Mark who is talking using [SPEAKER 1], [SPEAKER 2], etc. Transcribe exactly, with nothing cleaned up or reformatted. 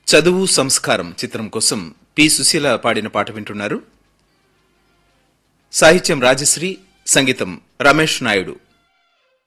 [SPEAKER 1] చదువు సంస్కారం చిత్రం కోసం పి సుశీల పాడిన పాట వింటున్నారు. సాహిత్యం రాజశ్రీ, సంగీతం రమేష్ నాయుడు.